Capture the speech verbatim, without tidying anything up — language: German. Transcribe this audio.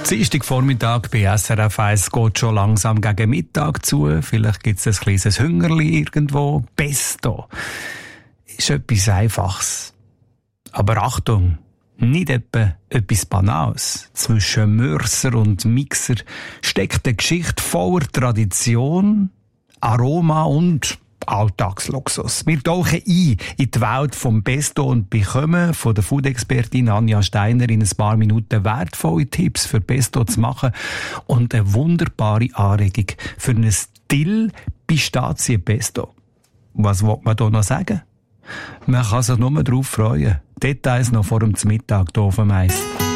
Dienstagvormittag bei S R F eins geht schon langsam gegen Mittag zu. Vielleicht gibt es ein kleines Hüngerli irgendwo. Pesto ist etwas Einfaches. Aber Achtung, nicht etwa etwas Banales. Zwischen Mörser und Mixer steckt eine Geschichte voller Tradition, Aroma und Alltagsluxus. Wir tauchen ein in die Welt vom Pesto und bekommen von der Food-Expertin Anja Steiner in ein paar Minuten wertvolle Tipps für Pesto zu machen und eine wunderbare Anregung für ein Dill-Pistazien-Pesto. Was will man da noch sagen? Man kann sich nur darauf freuen. Details noch vor dem Mittag hier auf dem Eis.